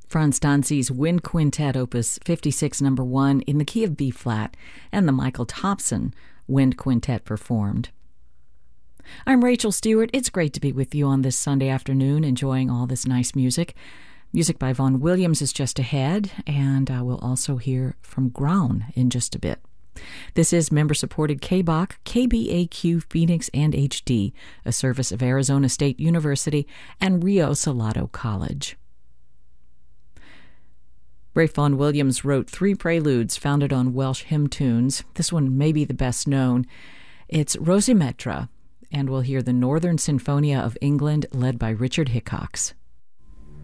Franz Danzi's Wind Quintet, Opus 56, number 1, in the key of B-flat, and the Michael Thompson Wind Quintet performed. I'm Rachel Stewart. It's great to be with you on this Sunday afternoon, enjoying all this nice music. Music by Vaughan Williams is just ahead, and we'll also hear from Ground in just a bit. This is member-supported KBOC, KBAQ Phoenix and HD, a service of Arizona State University and Rio Salado College. Ralph Vaughan Williams wrote 3 preludes founded on Welsh hymn tunes. This one may be the best known. It's Rosimetra, and we'll hear the Northern Sinfonia of England led by Richard Hickox.